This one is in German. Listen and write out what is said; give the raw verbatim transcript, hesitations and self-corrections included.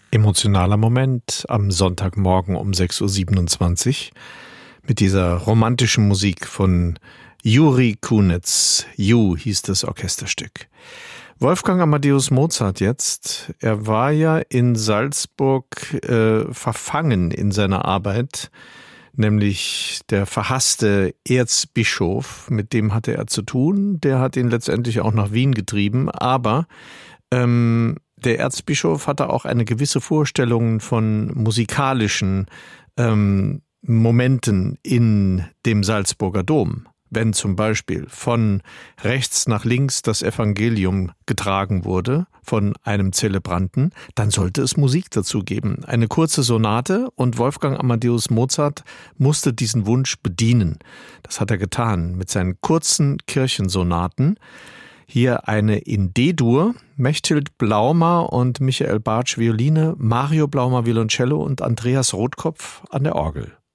Emotionaler Moment am Sonntagmorgen um sechs Uhr siebenundzwanzig mit dieser romantischen Musik von Juri Kunitz. You hieß das Orchesterstück. Wolfgang Amadeus Mozart jetzt, er war ja in Salzburg äh, verfangen in seiner Arbeit, nämlich der verhasste Erzbischof, mit dem hatte er zu tun, der hat ihn letztendlich auch nach Wien getrieben, aber ähm, der Erzbischof hatte auch eine gewisse Vorstellung von musikalischen ähm, Momenten in dem Salzburger Dom. Wenn zum Beispiel von rechts nach links das Evangelium getragen wurde von einem Zelebranten, dann sollte es Musik dazu geben. Eine kurze Sonate, und Wolfgang Amadeus Mozart musste diesen Wunsch bedienen. Das hat er getan mit seinen kurzen Kirchensonaten. Hier eine in D-Dur, Mechthild Blaumer und Michael Bartsch Violine, Mario Blaumer Violoncello und Andreas Rotkopf an der Orgel.